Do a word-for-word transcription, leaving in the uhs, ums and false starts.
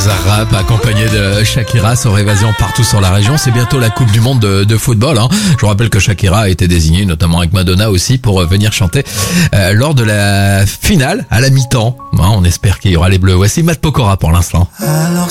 Rap accompagné de Shakira sur Évasion partout sur la région. C'est bientôt la Coupe du Monde de, de football. Hein. Je vous rappelle que Shakira a été désignée, notamment avec Madonna aussi, pour venir chanter euh, lors de la finale à la mi-temps. Hein, on espère qu'il y aura les Bleus. Voici Matt Pokora pour l'instant. Alors